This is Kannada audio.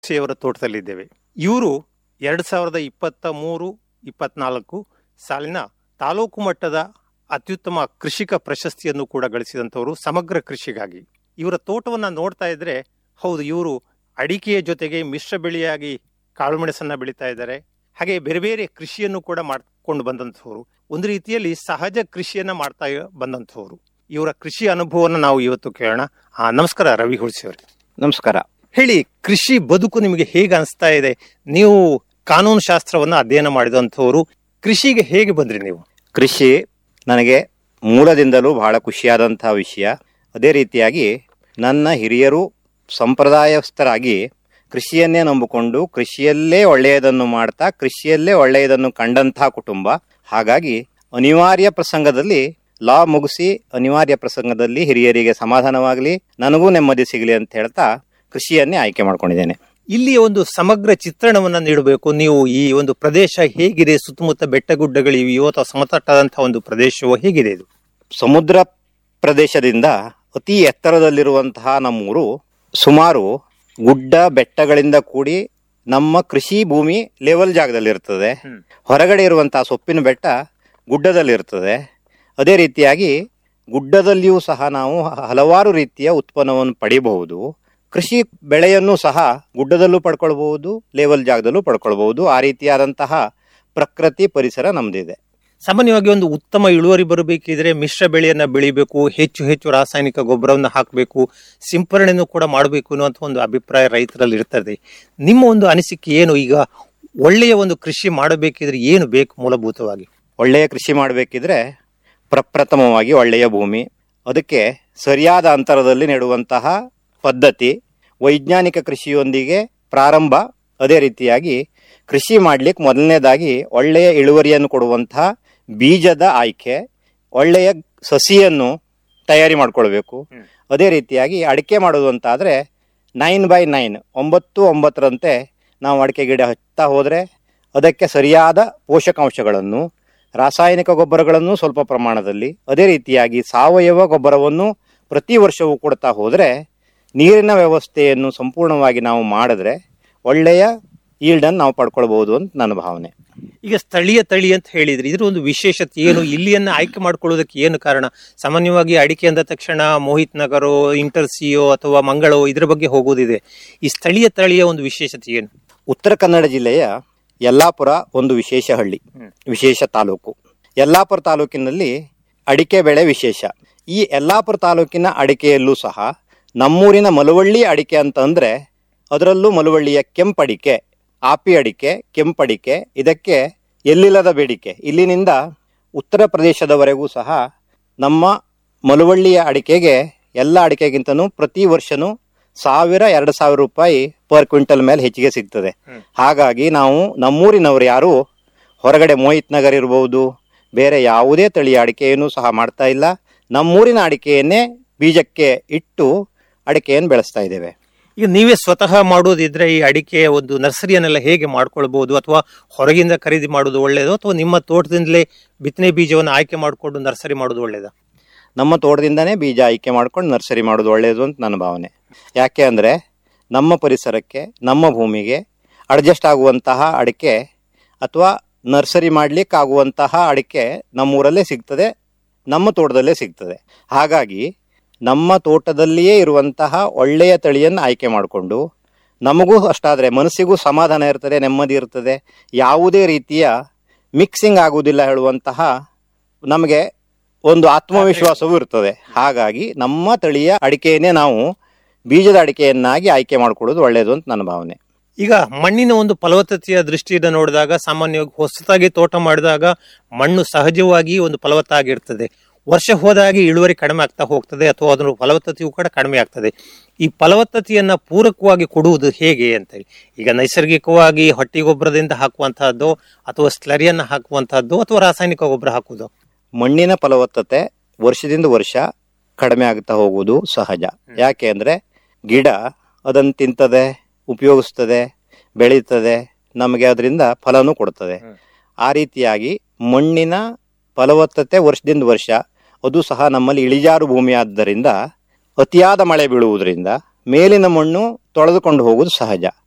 ಅವರ ತೋಟದಲ್ಲಿದ್ದೇವೆ. ಇವರು 2023-24 ಸಾಲಿನ ತಾಲೂಕು ಮಟ್ಟದ ಅತ್ಯುತ್ತಮ ಕೃಷಿಕ ಪ್ರಶಸ್ತಿಯನ್ನು ಕೂಡ ಗಳಿಸಿದಂಥವರು ಸಮಗ್ರ ಕೃಷಿಗಾಗಿ. ಇವರ ತೋಟವನ್ನು ನೋಡ್ತಾ ಇದ್ರೆ ಹೌದು, ಇವರು ಅಡಿಕೆಯ ಜೊತೆಗೆ ಮಿಶ್ರ ಬೆಳೆಯಾಗಿ ಕಾಳುಮೆಣಸನ್ನ ಬೆಳೀತಾ ಇದ್ದಾರೆ. ಹಾಗೆ ಬೇರೆ ಬೇರೆ ಕೃಷಿಯನ್ನು ಕೂಡ ಮಾಡ್ಕೊಂಡು ಬಂದಂಥವ್ರು, ಒಂದು ರೀತಿಯಲ್ಲಿ ಸಹಜ ಕೃಷಿಯನ್ನ ಮಾಡ್ತಾ ಬಂದಂಥವ್ರು. ಇವರ ಕೃಷಿ ಅನುಭವವನ್ನು ನಾವು ಇವತ್ತು ಕೇಳೋಣ. ನಮಸ್ಕಾರ ರವಿ ಹುಳ್ಸಿ ಅವರೇ. ನಮಸ್ಕಾರ. ಹೇಳಿ, ಕೃಷಿ ಬದುಕು ನಿಮಗೆ ಹೇಗೆ ಅನಿಸ್ತಾ ಇದೆ? ನೀವು ಕಾನೂನು ಶಾಸ್ತ್ರವನ್ನ ಅಧ್ಯಯನ ಮಾಡಿದಂಥವ್ರು, ಕೃಷಿಗೆ ಹೇಗೆ ಬಂದ್ರಿ ನೀವು? ಕೃಷಿ ನನಗೆ ಮೂಲದಿಂದಲೂ ಬಹಳ ಖುಷಿಯಾದಂತಹ ವಿಷಯ. ಅದೇ ರೀತಿಯಾಗಿ ನನ್ನ ಹಿರಿಯರು ಸಂಪ್ರದಾಯಸ್ಥರಾಗಿ ಕೃಷಿಯನ್ನೇ ನಂಬಿಕೊಂಡು ಕೃಷಿಯಲ್ಲೇ ಒಳ್ಳೆಯದನ್ನು ಮಾಡ್ತಾ ಕೃಷಿಯಲ್ಲೇ ಒಳ್ಳೆಯದನ್ನು ಕಂಡಂತಹ ಕುಟುಂಬ. ಹಾಗಾಗಿ ಅನಿವಾರ್ಯ ಪ್ರಸಂಗದಲ್ಲಿ ಲಾ ಮುಗಿಸಿ ಅನಿವಾರ್ಯ ಪ್ರಸಂಗದಲ್ಲಿ ಹಿರಿಯರಿಗೆ ಸಮಾಧಾನವಾಗಲಿ, ನನಗೂ ನೆಮ್ಮದಿ ಸಿಗಲಿ ಅಂತ ಹೇಳ್ತಾ ಕೃಷಿಯನ್ನೇ ಆಯ್ಕೆ ಮಾಡ್ಕೊಂಡಿದ್ದೇನೆ. ಇಲ್ಲಿ ಒಂದು ಸಮಗ್ರ ಚಿತ್ರಣವನ್ನ ನೀಡಬೇಕು. ನೀವು ಈ ಒಂದು ಪ್ರದೇಶ ಹೇಗಿದೆ? ಸುತ್ತಮುತ್ತ ಬೆಟ್ಟಗುಡ್ಡಗಳಿವೆಯೋ ಅಥವಾ ಸಮತಟ್ಟಾದಂತಹ ಒಂದು ಪ್ರದೇಶವೋ ಹೇಗಿದೆ ಇದು? ಸಮುದ್ರ ಪ್ರದೇಶದಿಂದ ಅತಿ ಎತ್ತರದಲ್ಲಿರುವಂತಹ ನಮ್ಮೂರು ಸುಮಾರು ಗುಡ್ಡ ಬೆಟ್ಟಗಳಿಂದ ಕೂಡಿ ನಮ್ಮ ಕೃಷಿ ಭೂಮಿ ಲೆವೆಲ್ ಜಾಗದಲ್ಲಿರ್ತದೆ. ಹೊರಗಡೆ ಇರುವಂತಹ ಸೊಪ್ಪಿನ ಬೆಟ್ಟ ಗುಡ್ಡದಲ್ಲಿರ್ತದೆ. ಅದೇ ರೀತಿಯಾಗಿ ಗುಡ್ಡದಲ್ಲಿಯೂ ಸಹ ನಾವು ಹಲವಾರು ರೀತಿಯ ಉತ್ಪನ್ನವನ್ನು ಪಡಿಬಹುದು. ಕೃಷಿ ಬೆಳೆಯನ್ನು ಸಹ ಗುಡ್ಡದಲ್ಲೂ ಪಡ್ಕೊಳ್ಬಹುದು, ಲೆವೆಲ್ ಜಾಗದಲ್ಲೂ ಪಡ್ಕೊಳ್ಬಹುದು. ಆ ರೀತಿಯಾದಂತಹ ಪ್ರಕೃತಿ ಪರಿಸರ ನಮ್ದಿದೆ. ಸಾಮಾನ್ಯವಾಗಿ ಒಂದು ಉತ್ತಮ ಇಳುವರಿ ಬರಬೇಕಿದ್ರೆ ಮಿಶ್ರ ಬೆಳೆಯನ್ನ ಬೆಳಿಬೇಕು, ಹೆಚ್ಚು ಹೆಚ್ಚು ರಾಸಾಯನಿಕ ಗೊಬ್ಬರವನ್ನು ಹಾಕಬೇಕು, ಸಿಂಪರಣೆಯನ್ನು ಕೂಡ ಮಾಡಬೇಕು ಅನ್ನುವಂಥ ಒಂದು ಅಭಿಪ್ರಾಯ ರೈತರಲ್ಲಿ ಇರ್ತದೆ. ನಿಮ್ಮ ಒಂದು ಅನಿಸಿಕೆ ಏನು? ಈಗ ಒಳ್ಳೆಯ ಒಂದು ಕೃಷಿ ಮಾಡಬೇಕಿದ್ರೆ ಏನು ಬೇಕು ಮೂಲಭೂತವಾಗಿ? ಒಳ್ಳೆಯ ಕೃಷಿ ಮಾಡಬೇಕಿದ್ರೆ ಪ್ರಪ್ರಥಮವಾಗಿ ಒಳ್ಳೆಯ ಭೂಮಿ, ಅದಕ್ಕೆ ಸರಿಯಾದ ಅಂತರದಲ್ಲಿ ನೆಡುವಂತಹ ಪದ್ಧತಿ, ವೈಜ್ಞಾನಿಕ ಕೃಷಿಯೊಂದಿಗೆ ಪ್ರಾರಂಭ. ಅದೇ ರೀತಿಯಾಗಿ ಕೃಷಿ ಮಾಡ್ಲಿಕ್ಕೆ ಮೊದಲನೇದಾಗಿ ಒಳ್ಳೆಯ ಇಳುವರಿಯನ್ನು ಕೊಡುವಂತಹ ಬೀಜದ ಆಯ್ಕೆ, ಒಳ್ಳೆಯ ಸಸಿಯನ್ನು ತಯಾರಿ ಮಾಡ್ಕೊಳ್ಬೇಕು. ಅದೇ ರೀತಿಯಾಗಿ ಅಡಿಕೆ ಮಾಡೋದು ಅಂತಾದರೆ 9x9 9-9ರಂತೆ ನಾವು ಅಡಿಕೆ ಗಿಡ ಹಚ್ತಾ ಹೋದರೆ ಅದಕ್ಕೆ ಸರಿಯಾದ ಪೋಷಕಾಂಶಗಳನ್ನು, ರಾಸಾಯನಿಕ ಗೊಬ್ಬರಗಳನ್ನು ಸ್ವಲ್ಪ ಪ್ರಮಾಣದಲ್ಲಿ, ಅದೇ ರೀತಿಯಾಗಿ ಸಾವಯವ ಗೊಬ್ಬರವನ್ನು ಪ್ರತಿ ವರ್ಷವೂ ಕೊಡ್ತಾ ಹೋದರೆ, ನೀರಿನ ವ್ಯವಸ್ಥೆಯನ್ನು ಸಂಪೂರ್ಣವಾಗಿ ನಾವು ಮಾಡಿದ್ರೆ ಒಳ್ಳೆಯ ಈಲ್ಡನ್ನು ನಾವು ಪಡ್ಕೊಳ್ಬಹುದು ಅಂತ ನನ್ನ ಭಾವನೆ. ಈಗ ಸ್ಥಳೀಯ ತಳಿ ಅಂತ ಹೇಳಿದ್ರೆ ಇದ್ರ ಒಂದು ವಿಶೇಷತೆ ಏನು? ಇಲ್ಲಿಯನ್ನ ಆಯ್ಕೆ ಮಾಡ್ಕೊಳ್ಳೋದಕ್ಕೆ ಏನು ಕಾರಣ? ಸಾಮಾನ್ಯವಾಗಿ ಅಡಿಕೆ ಅಂದ ತಕ್ಷಣ ಮೋಹಿತ್ ನಗರೋ, ಇಂಟರ್ಸಿಯೋ ಅಥವಾ ಮಂಗಳೋ ಇದ್ರ ಬಗ್ಗೆ ಹೋಗೋದಿದೆ. ಈ ಸ್ಥಳೀಯ ತಳಿಯ ಒಂದು ವಿಶೇಷತೆ ಏನು? ಉತ್ತರ ಕನ್ನಡ ಜಿಲ್ಲೆಯ ಯಲ್ಲಾಪುರ ಒಂದು ವಿಶೇಷ ಹಳ್ಳಿ, ವಿಶೇಷ ತಾಲೂಕು. ಯಲ್ಲಾಪುರ ತಾಲೂಕಿನಲ್ಲಿ ಅಡಿಕೆ ಬೆಳೆ ವಿಶೇಷ. ಈ ಯಲ್ಲಾಪುರ ತಾಲೂಕಿನ ಅಡಿಕೆಯಲ್ಲೂ ಸಹ ನಮ್ಮೂರಿನ ಮಲವಳ್ಳಿ ಅಡಿಕೆ ಅಂತಂದ್ರೆ ಅದರಲ್ಲೂ ಮಲವಳ್ಳಿಯ ಕೆಂಪಡಿಕೆ, ಆಪಿ ಅಡಿಕೆ, ಕೆಂಪಡಿಕೆ, ಇದಕ್ಕೆ ಎಲ್ಲಿಲ್ಲದ ಬೇಡಿಕೆ. ಇಲ್ಲಿನಿಂದ ಉತ್ತರ ಪ್ರದೇಶದವರೆಗೂ ಸಹ ನಮ್ಮ ಮಲವಳ್ಳಿಯ ಅಡಿಕೆಗೆ ಎಲ್ಲ ಅಡಿಕೆಗಿಂತನೂ ಪ್ರತಿ ವರ್ಷನೂ 1000-2000 ರೂಪಾಯಿ ಪರ್ ಕ್ವಿಂಟಲ್ ಮೇಲೆ ಹೆಚ್ಚಿಗೆ ಸಿಗ್ತದೆ. ಹಾಗಾಗಿ ನಾವು ನಮ್ಮೂರಿನವರು ಯಾರು ಹೊರಗಡೆ ಮೋಹಿತ್ ನಗರ್ ಇರಬಹುದು, ಬೇರೆ ಯಾವುದೇ ತಳಿಯ ಅಡಿಕೆಯನ್ನು ಸಹ ಮಾಡ್ತಾ ಇಲ್ಲ. ನಮ್ಮೂರಿನ ಅಡಿಕೆಯನ್ನೇ ಬೀಜಕ್ಕೆ ಇಟ್ಟು ಅಡಿಕೆಯನ್ನು ಬೆಳೆಸ್ತಾ ಇದ್ದೇವೆ. ಈಗ ನೀವೇ ಸ್ವತಃ ಮಾಡೋದಿದ್ರೆ ಈ ಅಡಿಕೆಯ ಒಂದು ನರ್ಸರಿಯನ್ನೆಲ್ಲ ಹೇಗೆ ಮಾಡ್ಕೊಳ್ಬಹುದು? ಅಥವಾ ಹೊರಗಿಂದ ಖರೀದಿ ಮಾಡೋದು ಒಳ್ಳೆಯದು, ಅಥವಾ ನಿಮ್ಮ ತೋಟದಿಂದಲೇ ಬಿತ್ತನೆ ಬೀಜವನ್ನು ಆಯ್ಕೆ ಮಾಡಿಕೊಂಡು ನರ್ಸರಿ ಮಾಡೋದು ಒಳ್ಳೆಯದಾ? ನಮ್ಮ ತೋಟದಿಂದನೇ ಬೀಜ ಆಯ್ಕೆ ಮಾಡ್ಕೊಂಡು ನರ್ಸರಿ ಮಾಡೋದು ಒಳ್ಳೆಯದು ಅಂತ ನನ್ನ ಭಾವನೆ. ಯಾಕೆ ಅಂದರೆ ನಮ್ಮ ಪರಿಸರಕ್ಕೆ, ನಮ್ಮ ಭೂಮಿಗೆ ಅಡ್ಜಸ್ಟ್ ಆಗುವಂತಹ ಅಡಿಕೆ ಅಥವಾ ನರ್ಸರಿ ಮಾಡಲಿಕ್ಕೆ ಆಗುವಂತಹ ಅಡಿಕೆ ನಮ್ಮೂರಲ್ಲೇ ಸಿಗ್ತದೆ, ನಮ್ಮ ತೋಟದಲ್ಲೇ ಸಿಗ್ತದೆ. ಹಾಗಾಗಿ ನಮ್ಮ ತೋಟದಲ್ಲಿಯೇ ಇರುವಂತಹ ಒಳ್ಳೆಯ ತಳಿಯನ್ನು ಆಯ್ಕೆ ಮಾಡಿಕೊಂಡು ನಮಗೂ ಅಷ್ಟಾದರೆ ಮನಸ್ಸಿಗೂ ಸಮಾಧಾನ ಇರ್ತದೆ, ನೆಮ್ಮದಿ ಇರ್ತದೆ, ಯಾವುದೇ ರೀತಿಯ ಮಿಕ್ಸಿಂಗ್ ಆಗುವುದಿಲ್ಲ ಹೇಳುವಂತಹ ನಮಗೆ ಒಂದು ಆತ್ಮವಿಶ್ವಾಸವೂ ಇರ್ತದೆ. ಹಾಗಾಗಿ ನಮ್ಮ ತಳಿಯ ಅಡಿಕೆಯನ್ನೇ ನಾವು ಬೀಜದ ಅಡಿಕೆಯನ್ನಾಗಿ ಆಯ್ಕೆ ಮಾಡಿಕೊಳ್ಳೋದು ಒಳ್ಳೆಯದು ಅಂತ ನನ್ನ ಭಾವನೆ. ಈಗ ಮಣ್ಣಿನ ಒಂದು ಫಲವತ್ತತೆಯ ದೃಷ್ಟಿಯಿಂದ ನೋಡಿದಾಗ ಸಾಮಾನ್ಯವಾಗಿ ಹೊಸತಾಗಿ ತೋಟ ಮಾಡಿದಾಗ ಮಣ್ಣು ಸಹಜವಾಗಿ ಒಂದು ಫಲವತ್ತಾಗಿರ್ತದೆ. ವರ್ಷ ಹೋದಾಗಿ ಇಳುವರಿ ಕಡಿಮೆ ಆಗ್ತಾ ಹೋಗ್ತದೆ, ಅಥವಾ ಅದರ ಫಲವತ್ತತೆಯೂ ಕೂಡ ಕಡಿಮೆ ಆಗ್ತದೆ. ಈ ಫಲವತ್ತತೆಯನ್ನ ಪೂರಕವಾಗಿ ಕೊಡುವುದು ಹೇಗೆ ಅಂತ ಹೇಳಿ, ಈಗ ನೈಸರ್ಗಿಕವಾಗಿ ಹಟ್ಟಿ ಗೊಬ್ಬರದಿಂದ ಹಾಕುವಂತಹದ್ದು, ಅಥವಾ ಸ್ಲರಿಯನ್ನ ಹಾಕುವಂತಹದ್ದು, ಅಥವಾ ರಾಸಾಯನಿಕ ಗೊಬ್ಬರ ಹಾಕುವುದು? ಮಣ್ಣಿನ ಫಲವತ್ತತೆ ವರ್ಷದಿಂದ ವರ್ಷ ಕಡಿಮೆ ಆಗ್ತಾ ಹೋಗುವುದು ಸಹಜ. ಯಾಕೆ ಅಂದರೆ ಗಿಡ ಅದನ್ನು ತಿಂತದೆ, ಉಪಯೋಗಿಸ್ತದೆ, ಬೆಳೀತದೆ, ನಮಗೆ ಅದರಿಂದ ಫಲನೂ ಕೊಡ್ತದೆ. ಆ ರೀತಿಯಾಗಿ ಮಣ್ಣಿನ ಫಲವತ್ತತೆ ವರ್ಷದಿಂದ ವರ್ಷ, ಅದು ಸಹ ನಮ್ಮಲ್ಲಿ ಇಳಿಜಾರು ಭೂಮಿ ಆದ್ದರಿಂದ ಅತಿಯಾದ ಮಳೆ ಬೀಳುವುದರಿಂದ ಮೇಲಿನ ಮಣ್ಣು ತೊಳೆದುಕೊಂಡು ಹೋಗುವುದು ಸಹಜ.